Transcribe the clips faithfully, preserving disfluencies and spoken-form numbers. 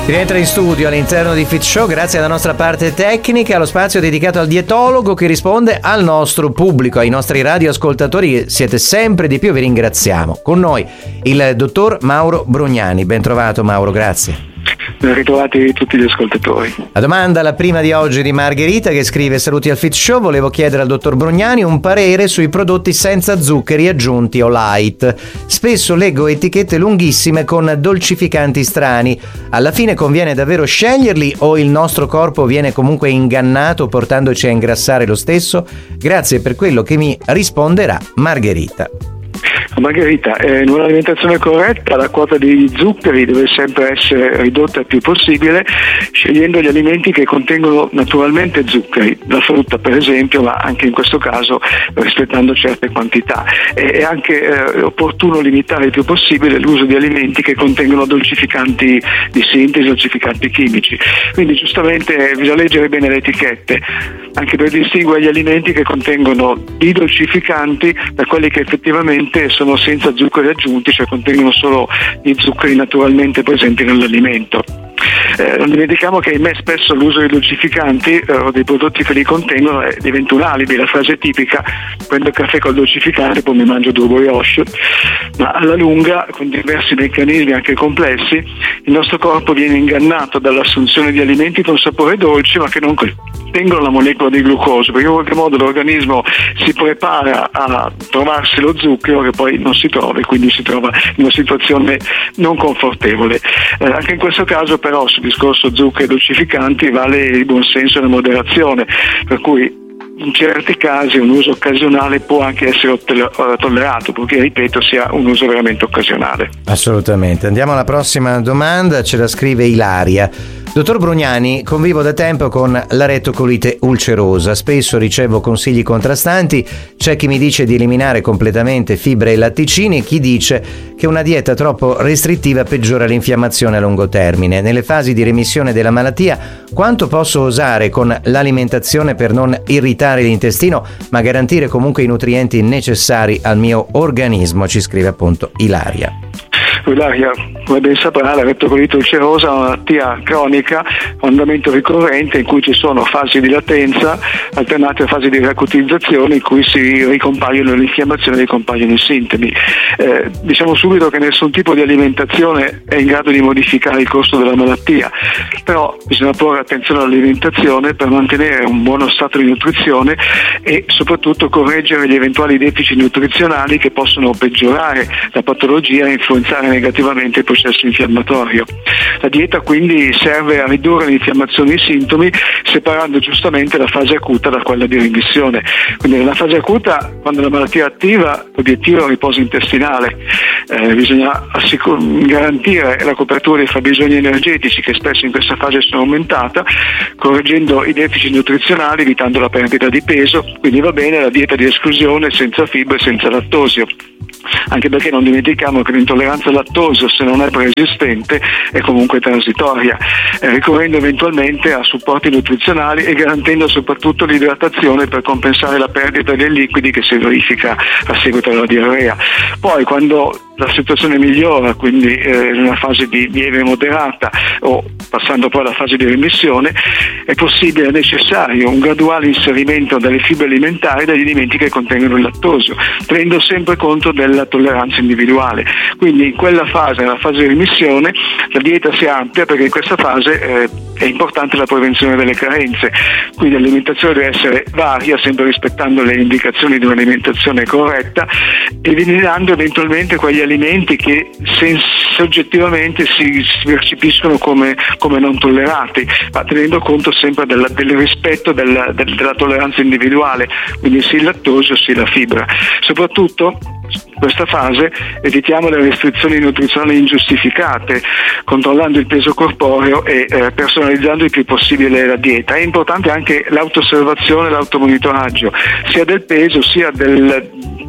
Rientra in studio all'interno di Fit Show grazie alla nostra parte tecnica, allo spazio dedicato al dietologo che risponde al nostro pubblico, ai nostri radioascoltatori. Siete sempre di più, vi ringraziamo. Con noi il dottor Mauro Brugnani. Ben trovato Mauro, grazie. Ben ritrovati tutti gli ascoltatori. La domanda, la prima di oggi, di Margherita, che scrive: saluti al Fit Show, volevo chiedere al dottor Brugnani un parere sui prodotti senza zuccheri aggiunti o light. Spesso leggo etichette lunghissime con dolcificanti strani. Alla fine conviene davvero sceglierli o il nostro corpo viene comunque ingannato portandoci a ingrassare lo stesso? Grazie per quello che mi risponderà Margherita. Margherita, eh, in un'alimentazione corretta la quota di zuccheri deve sempre essere ridotta il più possibile, scegliendo gli alimenti che contengono naturalmente zuccheri, la frutta per esempio, ma anche in questo caso rispettando certe quantità. E è anche eh, opportuno limitare il più possibile l'uso di alimenti che contengono dolcificanti di sintesi, dolcificanti chimici. Quindi giustamente bisogna leggere bene le etichette, anche per distinguere gli alimenti che contengono i dolcificanti da quelli che effettivamente sono senza zuccheri aggiunti, cioè contengono solo gli zuccheri naturalmente presenti nell'alimento. Eh, non dimentichiamo che ahimè spesso l'uso dei dolcificanti eh, o dei prodotti che li contengono eh, diventa un alibi. La frase tipica: prendo il caffè col dolcificante poi mi mangio due brioche. Ma alla lunga, con diversi meccanismi anche complessi, il nostro corpo viene ingannato dall'assunzione di alimenti con sapore dolce ma che non contengono la molecola di glucosio, perché in qualche modo l'organismo si prepara a trovarsi lo zucchero che poi non si trova e quindi si trova in una situazione non confortevole. Eh, anche in questo caso però sul discorso zuccheri e dolcificanti vale il buon senso e la moderazione, per cui in certi casi un uso occasionale può anche essere tollerato, perché ripeto sia un uso veramente occasionale. Assolutamente. Andiamo alla prossima domanda, ce la scrive Ilaria. Dottor Brugnani, convivo da tempo con la rettocolite ulcerosa, spesso ricevo consigli contrastanti, c'è chi mi dice di eliminare completamente fibre e latticini e chi dice che una dieta troppo restrittiva peggiora l'infiammazione a lungo termine. Nelle fasi di remissione della malattia, quanto posso osare con l'alimentazione per non irritare l'intestino, ma garantire comunque i nutrienti necessari al mio organismo, ci scrive appunto Ilaria. Ilaria, come ben saprà, la rettocolite ulcerosa è una malattia cronica, un andamento ricorrente in cui ci sono fasi di latenza alternate a fasi di riacutizzazione in cui si ricompaiono l'infiammazione e ricompaiono i sintomi. Eh, diciamo subito che nessun tipo di alimentazione è in grado di modificare il corso della malattia, però bisogna porre attenzione all'alimentazione per mantenere un buono stato di nutrizione e soprattutto correggere gli eventuali deficit nutrizionali che possono peggiorare la patologia e influenzare negativamente il processo infiammatorio. La dieta quindi serve a ridurre l'infiammazione e i sintomi, separando giustamente la fase acuta da quella di remissione. Quindi nella fase acuta, quando la malattia è attiva, l'obiettivo è il riposo intestinale. Eh, bisogna assicur- garantire la copertura dei fabbisogni energetici che spesso in questa fase sono aumentata, correggendo i deficit nutrizionali, evitando la perdita di peso. Quindi va bene la dieta di esclusione senza fibre e senza lattosio, anche perché non dimentichiamo che l'intolleranza al lattosio, se non è preesistente, è comunque transitoria, eh, ricorrendo eventualmente a supporti nutrizionali e garantendo soprattutto l'idratazione per compensare la perdita dei liquidi che si verifica a seguito della diarrea. Poi quando la situazione migliora, quindi eh, in una fase di lieve e moderata o passando poi alla fase di remissione, è possibile, è necessario un graduale inserimento delle fibre alimentari dagli alimenti che contengono il lattosio, tenendo sempre conto della tolleranza individuale. Quindi in quella fase, nella fase di remissione, la dieta si amplia perché in questa fase eh, è importante la prevenzione delle carenze, quindi l'alimentazione deve essere varia, sempre rispettando le indicazioni di un'alimentazione corretta, eliminando eventualmente quegli alimenti che sens- soggettivamente si, si percepiscono come, come non tollerati, ma tenendo conto sempre della, del rispetto della, del, della tolleranza individuale, quindi sì il lattosio, sì la fibra. Soprattutto in questa fase evitiamo le restrizioni nutrizionali ingiustificate, controllando il peso corporeo e eh, personalizzando il più possibile la dieta. È importante anche l'autosservazione e l'automonitoraggio sia del peso sia del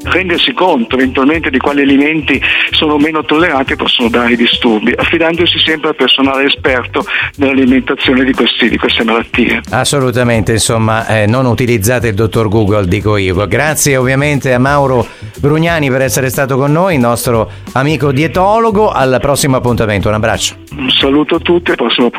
rendersi conto eventualmente di quali alimenti sono meno tollerati e possono dare i disturbi, affidandosi sempre al personale esperto nell'alimentazione di, questi, di queste malattie. Assolutamente, insomma, eh, non utilizzate il dottor Google, dico io. Grazie ovviamente a Mauro Brugnani per essere stato con noi, il nostro amico dietologo. Al prossimo appuntamento, un abbraccio. Un saluto a tutti, al prossimo appuntamento.